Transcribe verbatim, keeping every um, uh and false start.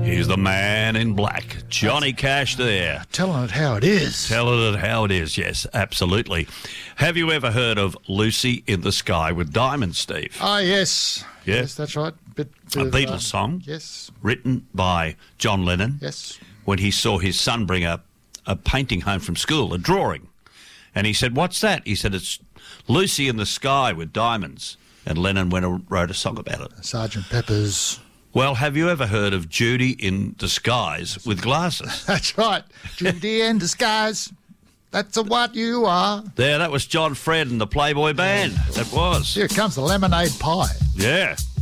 He's the man in black. Johnny Cash there. Telling it how it is. Telling it how it is, yes, absolutely. Have you ever heard of Lucy in the Sky with Diamonds, Steve? Oh, yes. Yeah. Yes, that's right. Bit, bit A of, Beatles uh, song. Yes. Written by John Lennon. Yes. When he saw his son bring a, a painting home from school, a drawing. And he said, "What's that?" He said, "It's Lucy in the Sky with Diamonds." And Lennon went and wrote a song about it. Sergeant Pepper's. Well, have you ever heard of Judy in Disguise with Glasses? That's right. Judy in Disguise. That's what you are. There, that was John Fred and the Playboy Band. That was. Here comes the lemonade pie. Yeah.